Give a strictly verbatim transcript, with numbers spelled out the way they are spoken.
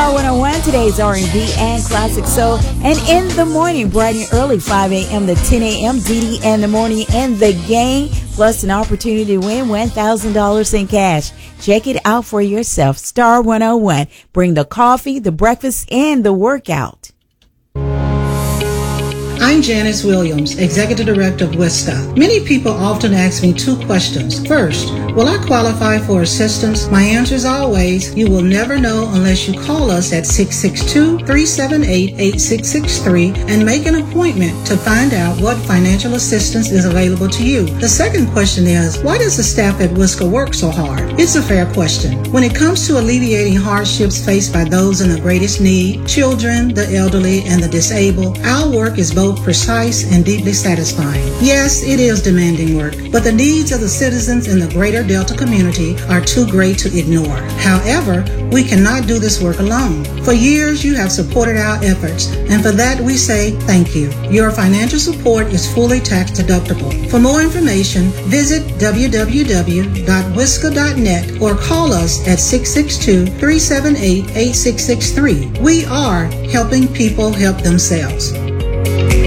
Star one oh one, today's R and B and classic soul. And in the morning, bright and early, five a.m. to ten a.m., Dee Dee in the morning and the gang, plus an opportunity to win one thousand dollars in cash. Check it out for yourself. Star one oh one. Bring the coffee, the breakfast, and the workout. I'm Janice Williams, Executive Director of WISCA. Many people often ask me two questions. First, will I qualify for assistance? My answer is always, you will never know unless you call us at six six two, three seven eight, eight six six three and make an appointment to find out what financial assistance is available to you. The second question is, why does the staff at WISCA work so hard? It's a fair question. When it comes to alleviating hardships faced by those in the greatest need, children, the elderly, and the disabled, our work is both precise and deeply satisfying. Yes, it is demanding work, but the needs of the citizens in the greater Delta community are too great to ignore. However, we cannot do this work alone. For years, you have supported our efforts, and for that we say thank you. Your financial support is fully tax deductible. For more information, visit w w w dot wisca dot net or call us at six six two, three seven eight, eight six six three. We are helping people help themselves.